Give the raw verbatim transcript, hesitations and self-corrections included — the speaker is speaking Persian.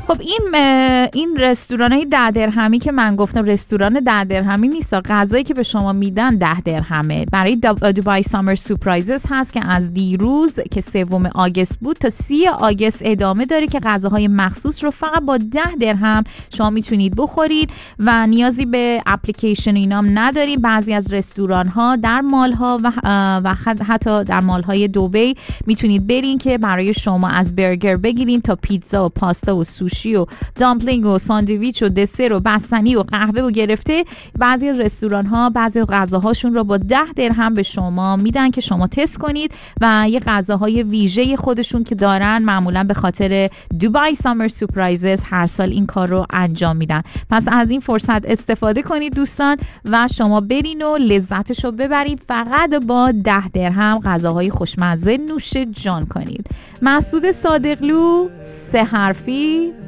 خب این این رستوران های ده درهمی که من گفتم رستوران ده درهمی نیست، غذایی که به شما میدن ده درهمه. برای دبی سامر سورپرایزز هست که از دیروز که سوم آگوست بود تا سی آگوست ادامه داره که غذاهای مخصوص رو فقط با ده درهم شما میتونید بخورید و نیازی به اپلیکیشن اینام ندارید. بعضی از رستوران ها در مال ها و, و حتی در مال های دبی میتونید برین که برای شما از برگر بگیرین تا پیتزا و پاستا و سوشی و دامپلینگ و ساندویچ و دسر و بستنی و قهوه و گرفته. بعضی رستوران ها بعضی غذاهاشون رو با ده درهم به شما میدن که شما تست کنید و یه غذاهای ویژه خودشون که دارن معمولا به خاطر دبی سامر سورپرایزز هر سال این کار رو انجام میدن. پس از این فرصت استفاده کنید دوستان و شما برین و لذتش رو ببرید. فقط با ده درهم غذاهای خوشمزه نوش جان کنید. مسعود صادقلو، سه حرفی.